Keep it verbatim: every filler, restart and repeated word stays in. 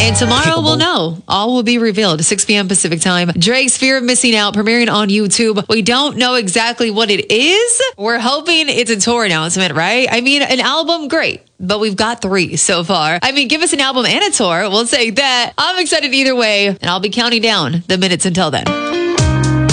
And tomorrow we'll know. All will be revealed. six p.m. Pacific time. Drake's Fear of Missing Out premiering on YouTube. We don't know exactly what it is. We're hoping it's a tour announcement, right? I mean, an album, great. But we've got three so far. I mean, give us an album and a tour. We'll take that. I'm excited either way. And I'll be counting down the minutes until then.